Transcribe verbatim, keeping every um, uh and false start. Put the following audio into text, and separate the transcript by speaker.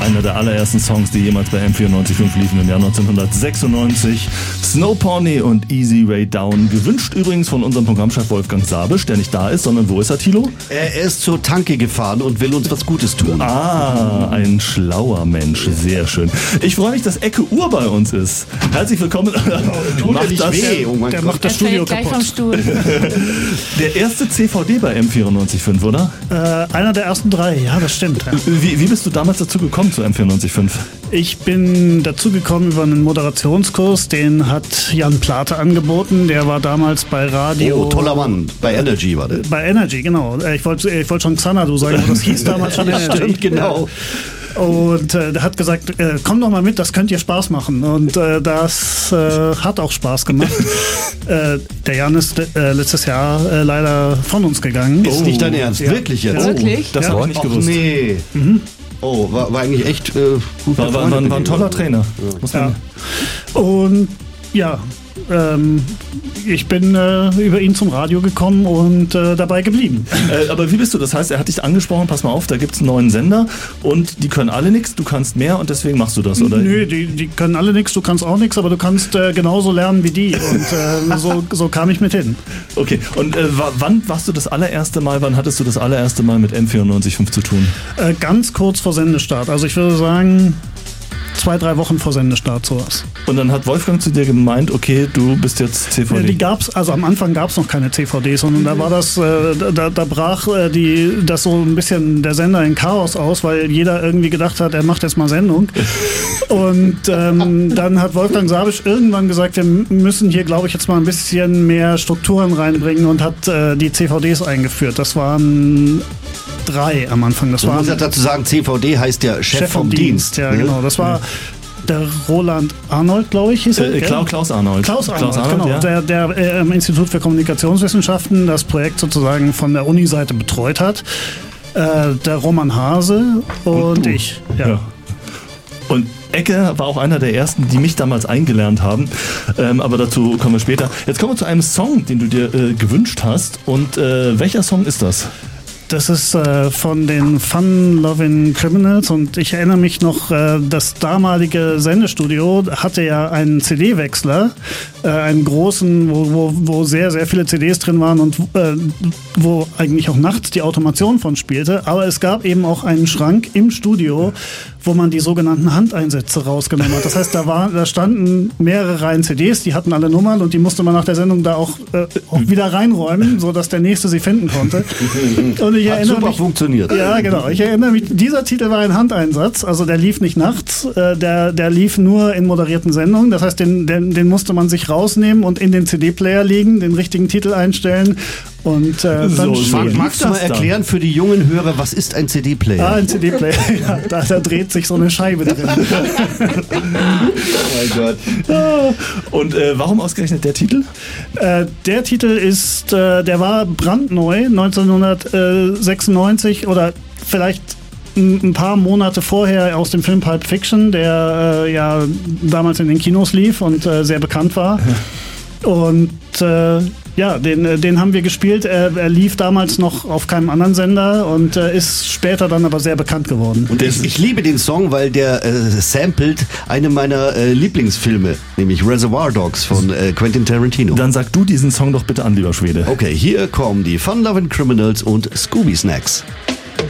Speaker 1: einer der allerersten Songs, die jemals bei M vierundneunzig Komma fünf liefen im Jahr neunzehnhundertsechsundneunzig. Snow Pony und Easy Way Down. Gewünscht übrigens von unserem Programmchef Wolfgang Sabisch, der nicht da ist, sondern wo ist er, Thilo?
Speaker 2: Er ist zur Tanke gefahren und will uns was Gutes tun.
Speaker 1: Ah, ein schlauer Mensch. Sehr schön. Ich freue mich, dass Ecke Uhr bei uns ist. Herzlich willkommen.
Speaker 2: Tut macht nicht das, weh.
Speaker 3: Oh der macht das er Studio kaputt. Vom Stuhl.
Speaker 1: Der erste C V D bei M vierundneunzig Komma fünf, oder?
Speaker 3: Äh, einer der ersten drei, ja, das stimmt. Ja.
Speaker 1: Wie, wie bist du damals dazu gekommen zu M vierundneunzig Komma fünf?
Speaker 3: Ich bin dazu gekommen über einen Moderationskurs, den hat Jan Plate angeboten. Der war damals bei Radio...
Speaker 2: Oh, toller Mann. Bei Energy war der.
Speaker 3: Bei Energy, genau. Ich wollte ich wollt schon Xanadu sagen, aber das hieß damals schon Energy.
Speaker 2: Stimmt, genau.
Speaker 3: Und äh, der hat gesagt, äh, komm doch mal mit, das könnt ihr Spaß machen. Und äh, das äh, hat auch Spaß gemacht. äh, der Jan ist äh, letztes Jahr äh, leider von uns gegangen.
Speaker 2: Ist
Speaker 3: oh.
Speaker 2: nicht dein Ernst?
Speaker 3: Ja.
Speaker 2: Wirklich jetzt?
Speaker 3: Ja.
Speaker 1: Wirklich? Das
Speaker 3: ja.
Speaker 1: habe ich nicht
Speaker 2: Och,
Speaker 1: gewusst.
Speaker 2: Nee.
Speaker 3: Mhm.
Speaker 2: Oh, war, war eigentlich echt äh, gut.
Speaker 1: War, war, war, war ein toller Trainer.
Speaker 3: Ja.
Speaker 1: Muss man
Speaker 3: Ja. Und ja, ähm, ich bin äh, über ihn zum Radio gekommen und äh, dabei geblieben.
Speaker 1: Äh, aber wie bist du? Das heißt, er hat dich angesprochen, pass mal auf, da gibt es einen neuen Sender und die können alle nichts, du kannst mehr und deswegen machst du das, oder?
Speaker 3: Nö, die, die können alle nichts, du kannst auch nichts, aber du kannst äh, genauso lernen wie die und äh, so, so kam ich mit hin.
Speaker 1: Okay, und äh, wann warst du das allererste Mal, wann hattest du das allererste Mal mit M vierundneunzig Komma fünf zu tun?
Speaker 3: Äh, ganz kurz vor Sendestart, also ich würde sagen... zwei, drei Wochen vor Sendestart sowas.
Speaker 1: Und dann hat Wolfgang zu dir gemeint, okay, du bist jetzt C V D.
Speaker 3: Die gab's, also am Anfang gab es noch keine C V Ds, sondern da war das, äh, da, da brach äh, die, das so ein bisschen der Sender in Chaos aus, weil jeder irgendwie gedacht hat, er macht jetzt mal Sendung. Und ähm, dann hat Wolfgang Sabisch irgendwann gesagt, wir müssen hier, glaube ich, jetzt mal ein bisschen mehr Strukturen reinbringen und hat äh, die C V Ds eingeführt. Das waren drei am Anfang. Das
Speaker 2: du
Speaker 3: waren,
Speaker 2: musst ja dazu sagen, C V D heißt ja Chef, Chef vom, vom Dienst.
Speaker 3: Dienst. Ja, genau. Das war der Roland Arnold, glaube ich, hieß er.
Speaker 1: Äh, Klaus, Klaus Arnold.
Speaker 3: Klaus Arnold,
Speaker 1: Klaus Arnold
Speaker 3: genau.
Speaker 1: Ja.
Speaker 3: Der, der äh, im Institut für Kommunikationswissenschaften das Projekt sozusagen von der Uni-Seite betreut hat. Äh, der Roman Hase und, und ich. Ja. ja.
Speaker 1: Und Ecke war auch einer der ersten, die mich damals eingelernt haben. Ähm, aber dazu kommen wir später. Jetzt kommen wir zu einem Song, den du dir äh, gewünscht hast. Und äh, welcher Song ist das?
Speaker 3: Das ist äh, von den Fun-Loving Criminals und ich erinnere mich noch, äh, das damalige Sendestudio hatte ja einen C D-Wechsler, äh, einen großen, wo, wo, wo sehr, sehr viele C Ds drin waren und äh, wo eigentlich auch nachts die Automation von spielte. Aber es gab eben auch einen Schrank im Studio, wo man die sogenannten Handeinsätze rausgenommen hat. Das heißt, da, war, da standen mehrere Reihen C Ds, die hatten alle Nummern und die musste man nach der Sendung da auch, äh, auch wieder reinräumen, sodass der Nächste sie finden konnte. Und ich
Speaker 2: Hat
Speaker 3: erinnere
Speaker 2: super
Speaker 3: mich,
Speaker 2: funktioniert.
Speaker 3: Ja, genau. Ich erinnere mich, dieser Titel war ein Handeinsatz, also der lief nicht nachts, äh, der, der lief nur in moderierten Sendungen. Das heißt, den, den, den musste man sich rausnehmen und in den C D-Player legen, den richtigen Titel einstellen. Und äh, dann
Speaker 1: so,
Speaker 2: Mag, magst du mal erklären für die jungen Hörer, was ist ein C D-Player?
Speaker 3: Ah, ein C D-Player, ja, da, da dreht sich so eine Scheibe drin.
Speaker 2: Oh mein Gott.
Speaker 1: Und äh, warum ausgerechnet der Titel?
Speaker 3: Äh, der Titel ist, äh, der war brandneu, neunzehnhundertsechsundneunzig oder vielleicht ein paar Monate vorher aus dem Film Pulp Fiction, der äh, ja damals in den Kinos lief und äh, sehr bekannt war. Und äh, ja, den, den haben wir gespielt. Er, er lief damals noch auf keinem anderen Sender und äh, ist später dann aber sehr bekannt geworden.
Speaker 2: Und ich, ich liebe den Song, weil der äh, samplet einen meiner äh, Lieblingsfilme, nämlich Reservoir Dogs von äh, Quentin Tarantino.
Speaker 1: Dann sag du diesen Song doch bitte an, lieber Schwede.
Speaker 2: Okay, hier kommen die Fun-Loving Criminals und Scooby Snacks.